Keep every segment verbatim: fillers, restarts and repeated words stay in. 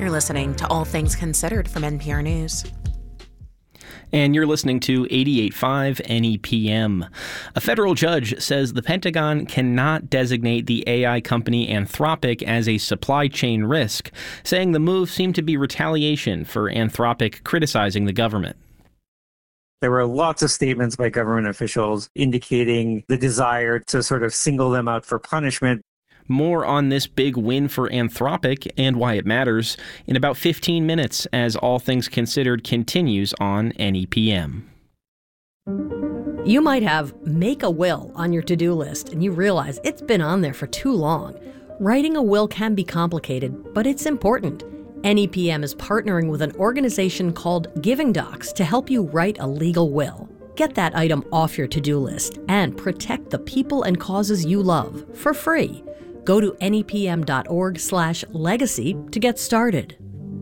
You're listening to All Things Considered from N P R News. And you're listening to eighty-eight point five N E P M. A federal judge says the Pentagon cannot designate the A I company Anthropic as a supply chain risk, saying the move seemed to be retaliation for Anthropic criticizing the government. There were lots of statements by government officials indicating the desire to sort of single them out for punishment. More on this big win for Anthropic and why it matters in about fifteen minutes as All Things Considered continues on N E P M. You might have make a will on your to-do list and you realize it's been on there for too long. Writing a will can be complicated, but it's important. N E P M is partnering with an organization called Giving Docs to help you write a legal will. Get that item off your to-do list and protect the people and causes you love for free. Go to nepm.org slash legacy to get started.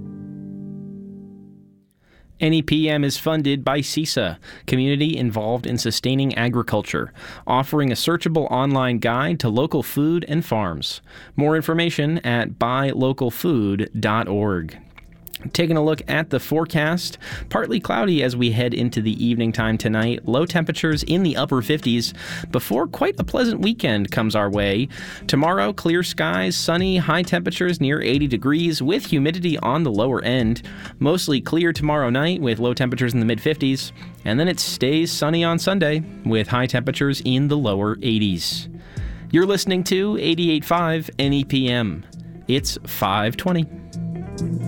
N E P M is funded by CISA, Community Involved in Sustaining Agriculture, offering a searchable online guide to local food and farms. More information at buy local food dot org. Taking a look at the forecast, partly cloudy as we head into the evening time tonight, low temperatures in the upper fifties before quite a pleasant weekend comes our way. Tomorrow, clear skies, sunny, high temperatures near eighty degrees with humidity on the lower end. Mostly clear tomorrow night with low temperatures in the mid-fifties, and then it stays sunny on Sunday with high temperatures in the lower eighties. You're listening to eighty-eight point five N E P M. It's five twenty.